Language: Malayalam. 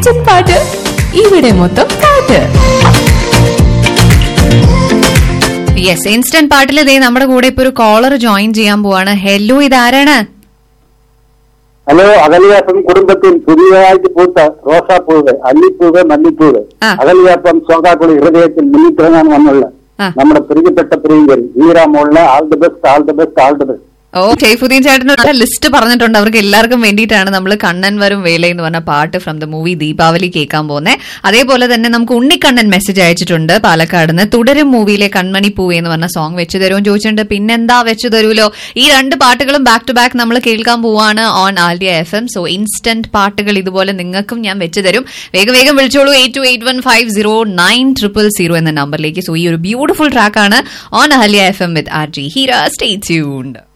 ഇൻസ്റ്റന്റ് പാട്ട് ഇവിടെ മൊത്തം പാട്ട്. യെസ്, ഇൻസ്റ്റന്റ് പാട്ടിൽ ഇതേ നമ്മുടെ കൂടെ ഇപ്പൊ ഒരു കോളർ ജോയിൻ ചെയ്യാൻ പോവാണ്. ഹലോ, ഇതാരാണ്? ഹലോ, അകലിയാപ്പം കുടുംബത്തിൽ പുതിയതായിട്ട് പൂത്ത റോസാപ്പൂവ്, അല്ലിപ്പൂവ്, മല്ലിപ്പൂവ്, അകലിയാപ്പം സോകാക്കുളി ഹൃദയത്തിൽ മുന്നിട്ടിറങ്ങാൻ വന്നുള്ള നമ്മുടെ പ്രിയപ്പെട്ട പ്രിയങ്കരി വീരാമോളിലെ all the best, all the best, all the best. ഓ, ഷെയ്ഫുദ്ദീൻ ചേട്ടൻ ലിസ്റ്റ് പറഞ്ഞിട്ടുണ്ട്. അവർക്ക് എല്ലാവർക്കും വേണ്ടിയിട്ടാണ് നമ്മൾ കണ്ണൻ വരും വേല എന്ന് പറഞ്ഞ പാട്ട് ഫ്രം ദ മൂവി ദീപാവലി കേൾക്കാൻ പോകുന്നത്. അതേപോലെ തന്നെ നമുക്ക് ഉണ്ണിക്കണ്ണൻ മെസ്സേജ് അയച്ചിട്ടുണ്ട് പാലക്കാട് നിന്ന്. തുടരും മൂവിയിലെ കൺമണി പൂവേ എന്ന് പറഞ്ഞ സോങ് വെച്ച് തരുമെന്ന് ചോദിച്ചിട്ടുണ്ട്. പിന്നെന്താ വെച്ച് തരൂലോ. ഈ രണ്ട് പാട്ടുകളും ബാക്ക് ടു ബാക്ക് നമ്മൾ കേൾക്കാൻ പോവാണ് ഓൺ ആൽഡിയ FM. സോ ഇൻസ്റ്റന്റ് പാട്ടുകൾ ഇതുപോലെ നിങ്ങൾക്കും ഞാൻ വെച്ച് തരും. വേഗം വേഗം വിളിച്ചോളൂ 8281509000 എന്ന നമ്പറിലേക്ക്. സോ ഈ ഒരു beautiful ട്രാക്കാണ് on ആൽഡിയ FM with RJ Heera. Stay tuned.